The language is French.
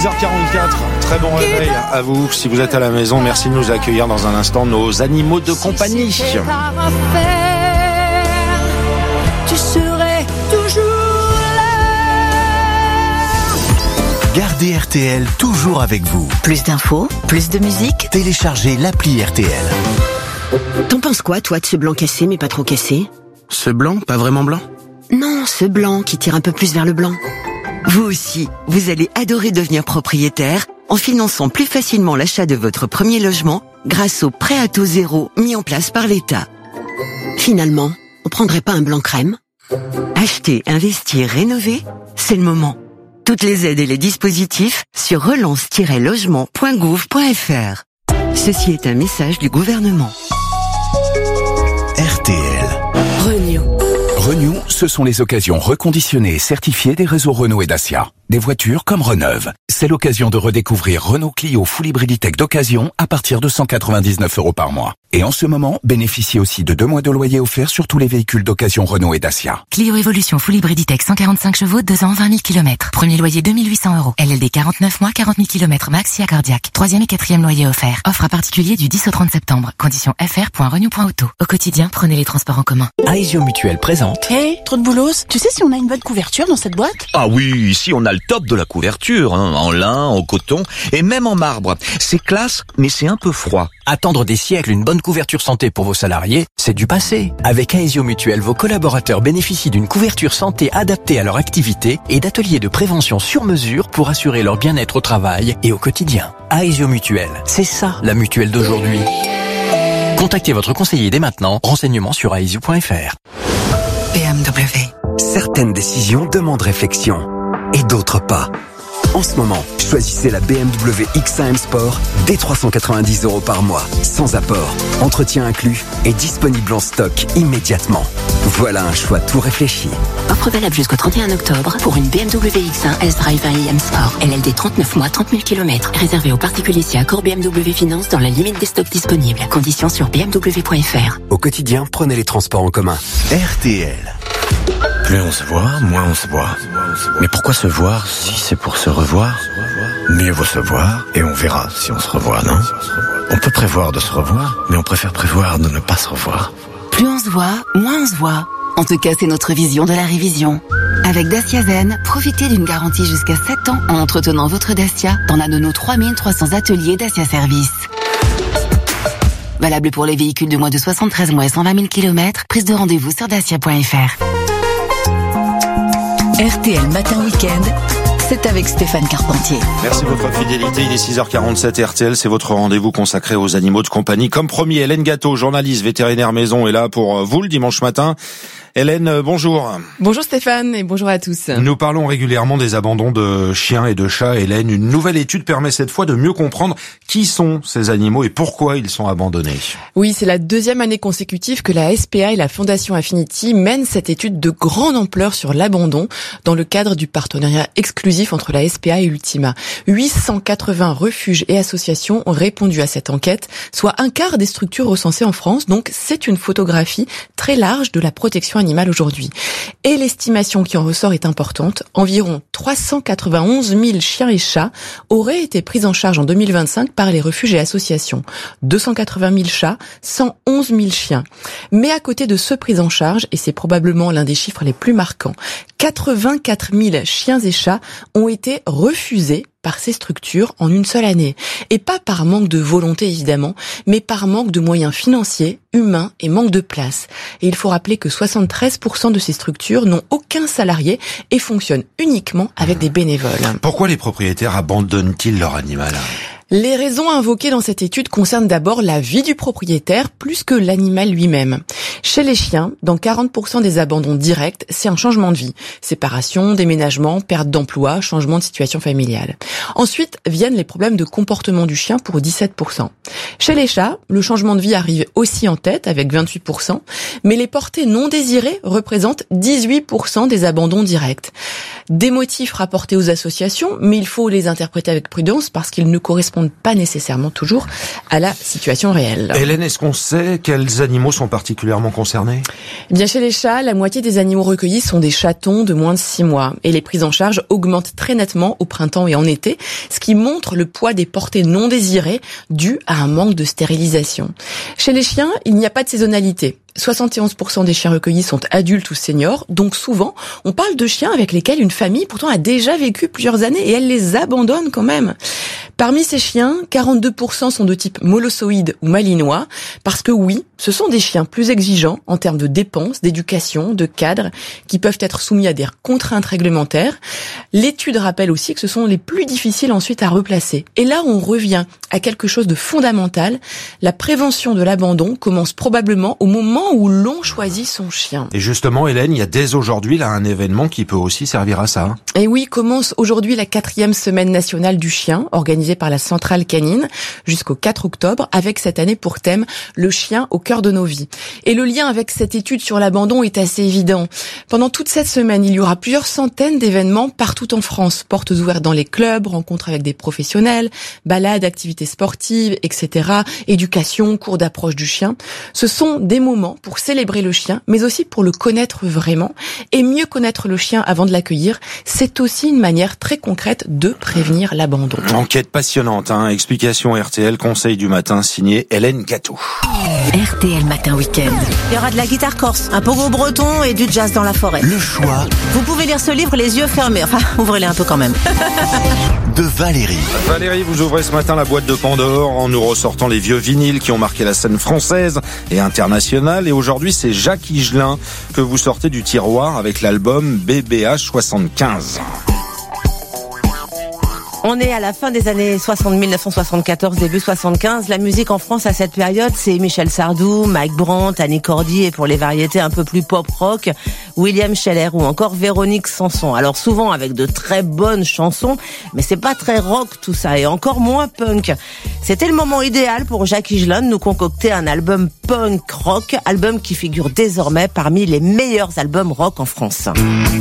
6h44, très bon réveil à vous. Si vous êtes à la maison, merci de nous accueillir dans un instant, nos animaux de compagnie. Tu serais toujours là. Gardez RTL toujours avec vous. Plus d'infos, plus de musique. Téléchargez l'appli RTL. T'en penses quoi, toi, de ce blanc cassé, mais pas trop cassé? Ce blanc, pas vraiment blanc? Non, ce blanc qui tire un peu plus vers le blanc. Vous aussi, vous allez adorer devenir propriétaire en finançant plus facilement l'achat de votre premier logement grâce au prêt à taux zéro mis en place par l'État. Finalement, on prendrait pas un blanc crème? Acheter, investir, rénover, c'est le moment. Toutes les aides et les dispositifs sur relance-logement.gouv.fr. Ceci est un message du gouvernement. RTL. Renew, ce sont les occasions reconditionnées et certifiées des réseaux Renault et Dacia. Des voitures comme Reneuve. C'est l'occasion de redécouvrir Renault Clio Full Hybrid Tech d'occasion à partir de 199 € par mois. Et en ce moment, bénéficiez aussi de 2 mois de loyer offert sur tous les véhicules d'occasion Renault et Dacia. Clio Evolution Full Hybrid Tech 145 chevaux, 2 ans, 20 000 km. Premier loyer 2 800 €. LLD 49 mois, 40 000 km max, si cardiaque. 3e et 4e loyer offert. Offre à particulier du 10 au 30 septembre. Conditions fr.renew.auto. Au quotidien, prenez les transports en commun. Aesio Mutuel présente. Hey, trop de boulos. Tu sais si on a une bonne couverture dans cette boîte? Ah oui, ici on a le top de la couverture, hein, en lin, en coton et même en marbre. C'est classe, mais c'est un peu froid. Attendre des siècles une bonne couverture santé pour vos salariés, c'est du passé. Avec Aesio Mutuel, vos collaborateurs bénéficient d'une couverture santé adaptée à leur activité et d'ateliers de prévention sur mesure pour assurer leur bien-être au travail et au quotidien. Aesio Mutuel, c'est ça la mutuelle d'aujourd'hui. Contactez votre conseiller dès maintenant. Renseignements sur aesio.fr. BMW. Certaines décisions demandent réflexion et d'autres pas. En ce moment, choisissez la BMW X1 M Sport dès 390 € par mois, sans apport, entretien inclus et disponible en stock immédiatement. Voilà un choix tout réfléchi. Offre valable jusqu'au 31 octobre pour une BMW X1 S-Drive 1 M Sport. LLD 39 mois, 30 000 km. Réservé aux particuliers si accord BMW Finance dans la limite des stocks disponibles. Conditions sur bmw.fr. Au quotidien, prenez les transports en commun. RTL. Plus on se voit, moins on se voit. Mais pourquoi se voir si c'est pour se revoir? Mieux vaut se voir et on verra si on se revoit, non? On peut prévoir de se revoir, mais on préfère prévoir de ne pas se revoir. Plus on se voit, moins on se voit. En tout cas, c'est notre vision de la révision. Avec Dacia Zen, profitez d'une garantie jusqu'à 7 ans en entretenant votre Dacia dans l'un de nos 3300 ateliers Dacia Service. Valable pour les véhicules de moins de 73 mois et 120 000 km. Prise de rendez-vous sur dacia.fr. RTL Matin Week-end, c'est avec Stéphane Carpentier. Merci de votre fidélité. Il est 6h47 RTL, c'est votre rendez-vous consacré aux animaux de compagnie. Comme promis, Hélène Gâteau, journaliste vétérinaire maison, est là pour vous le dimanche matin. Hélène, bonjour. Bonjour Stéphane et bonjour à tous. Nous parlons régulièrement des abandons de chiens et de chats. Hélène, une nouvelle étude permet cette fois de mieux comprendre qui sont ces animaux et pourquoi ils sont abandonnés. Oui, c'est la 2e année consécutive que la SPA et la Fondation Affinity mènent cette étude de grande ampleur sur l'abandon dans le cadre du partenariat exclusif entre la SPA et Ultima. 880 refuges et associations ont répondu à cette enquête, soit un quart des structures recensées en France. Donc c'est une photographie très large de la protection animale aujourd'hui. Et l'estimation qui en ressort est importante. Environ 391 000 chiens et chats auraient été pris en charge en 2025 par les refuges et associations. 280 000 chats, 111 000 chiens. Mais à côté de ceux pris en charge, et c'est probablement l'un des chiffres les plus marquants, 84 000 chiens et chats ont été refusés par ces structures en une seule année. Et pas par manque de volonté évidemment, mais par manque de moyens financiers, humains et manque de place. Et il faut rappeler que 73% de ces structures n'ont aucun salarié et fonctionnent uniquement avec des bénévoles. Pourquoi les propriétaires abandonnent-ils leur animal ? Les raisons invoquées dans cette étude concernent d'abord la vie du propriétaire plus que l'animal lui-même. Chez les chiens, dans 40% des abandons directs, c'est un changement de vie. Séparation, déménagement, perte d'emploi, changement de situation familiale. Ensuite viennent les problèmes de comportement du chien pour 17%. Chez les chats, le changement de vie arrive aussi en tête avec 28%, mais les portées non désirées représentent 18% des abandons directs. Des motifs rapportés aux associations, mais il faut les interpréter avec prudence parce qu'ils ne correspondent correspondent pas nécessairement toujours à la situation réelle. Hélène, est-ce qu'on sait quels animaux sont particulièrement concernés ? Eh bien, chez les chats, la moitié des animaux recueillis sont des chatons de moins de 6 mois. Et les prises en charge augmentent très nettement au printemps et en été, ce qui montre le poids des portées non désirées dues à un manque de stérilisation. Chez les chiens, il n'y a pas de saisonnalité. 71% des chiens recueillis sont adultes ou seniors, donc souvent, on parle de chiens avec lesquels une famille pourtant a déjà vécu plusieurs années et elle les abandonne quand même. Parmi ces chiens, 42% sont de type molossoïde ou malinois, parce que oui, ce sont des chiens plus exigeants en termes de dépenses, d'éducation, de cadre, qui peuvent être soumis à des contraintes réglementaires. L'étude rappelle aussi que ce sont les plus difficiles ensuite à replacer. Et là, on revient à quelque chose de fondamental. La prévention de l'abandon commence probablement au moment où l'on choisit son chien. Et justement, Hélène, il y a dès aujourd'hui là un événement qui peut aussi servir à ça. Et oui, commence aujourd'hui la 4e semaine nationale du chien, organisée par la Centrale Canine, jusqu'au 4 octobre, avec cette année pour thème « Le chien au cœur de nos vies ». Et le lien avec cette étude sur l'abandon est assez évident. Pendant toute cette semaine, il y aura plusieurs centaines d'événements partout en France. Portes ouvertes dans les clubs, rencontres avec des professionnels, balades, activités sportives, etc., éducation, cours d'approche du chien. Ce sont des moments pour célébrer le chien, mais aussi pour le connaître vraiment. Et mieux connaître le chien avant de l'accueillir, c'est aussi une manière très concrète de prévenir l'abandon. Enquête passionnante, explication RTL, conseil du matin, signé Hélène Gâteau. RTL Matin Week-end. Il y aura de la guitare corse, un pogo breton et du jazz dans la forêt. Le choix Vous pouvez lire ce livre les yeux fermés. Enfin, ouvrez-les un peu quand même. de Valérie. Valérie, vous ouvrez ce matin la boîte de Pandore en nous ressortant les vieux vinyles qui ont marqué la scène française et internationale. Et aujourd'hui, c'est Jacques Higelin que vous sortez du tiroir avec l'album BBH 75. On est à la fin des années 60, 1974, début 75. La musique en France à cette période, c'est Michel Sardou, Mike Brandt, Annie Cordy et pour les variétés un peu plus pop-rock, William Scheller ou encore Véronique Sanson. Alors souvent avec de très bonnes chansons, mais c'est pas très rock tout ça et encore moins punk. C'était le moment idéal pour Jacques Higelin de nous concocter un album punk rock, album qui figure désormais parmi les meilleurs albums rock en France.